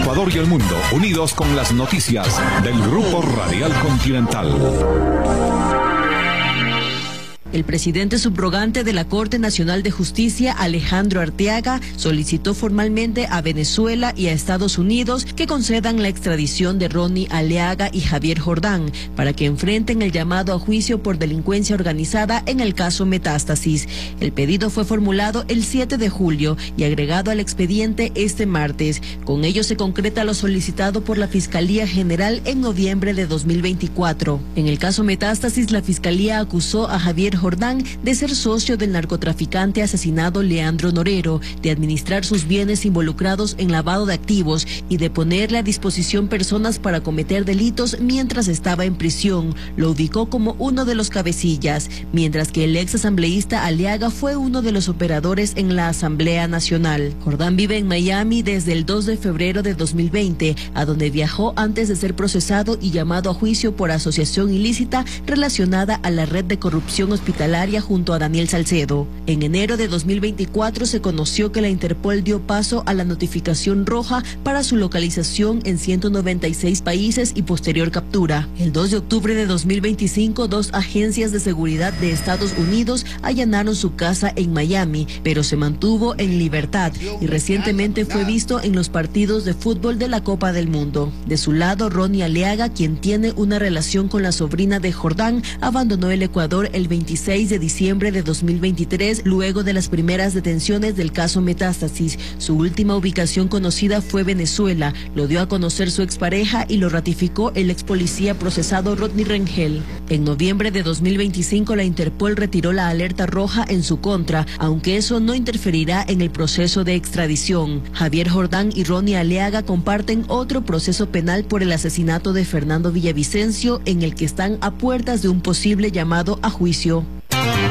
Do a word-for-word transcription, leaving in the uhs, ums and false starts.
Ecuador y el mundo, unidos con las noticias del Grupo Radial Continental. El presidente subrogante de la Corte Nacional de Justicia, Alejandro Arteaga, solicitó formalmente a Venezuela y a Estados Unidos que concedan la extradición de Ronnie Aliaga y Javier Jordán para que enfrenten el llamado a juicio por delincuencia organizada en el caso Metástasis. El pedido fue formulado el siete de julio y agregado al expediente este martes. Con ello se concreta lo solicitado por la Fiscalía General en noviembre de dos mil veinticuatro. En el caso Metástasis, la Fiscalía acusó a Javier Jordán de ser socio del narcotraficante asesinado Leandro Norero, de administrar sus bienes involucrados en lavado de activos y de ponerle a disposición personas para cometer delitos mientras estaba en prisión. Lo ubicó como uno de los cabecillas, mientras que el ex asambleísta Aliaga fue uno de los operadores en la Asamblea Nacional. Jordán vive en Miami desde el dos de febrero de dos mil veinte, a donde viajó antes de ser procesado y llamado a juicio por asociación ilícita relacionada a la red de corrupción hospitalaria junto a Daniel Salcedo. En enero de dos mil veinticuatro se conoció que la Interpol dio paso a la notificación roja para su localización en ciento noventa y seis países y posterior captura. El dos de octubre de dos mil veinticinco, dos agencias de seguridad de Estados Unidos allanaron su casa en Miami, pero se mantuvo en libertad y recientemente fue visto en los partidos de fútbol de la Copa del Mundo. De su lado, Ronnie Aliaga, quien tiene una relación con la sobrina de Jordán, abandonó el Ecuador el veintiséis de diciembre de dos mil veintitrés, luego de las primeras detenciones del caso Metástasis. Su última ubicación conocida fue Venezuela. Lo dio a conocer su expareja y lo ratificó el ex policía procesado Rodney Rengel. En noviembre de dos mil veinticinco, la Interpol retiró la alerta roja en su contra, aunque eso no interferirá en el proceso de extradición. Javier Jordán y Ronnie Aliaga comparten otro proceso penal por el asesinato de Fernando Villavicencio, en el que están a puertas de un posible llamado a juicio.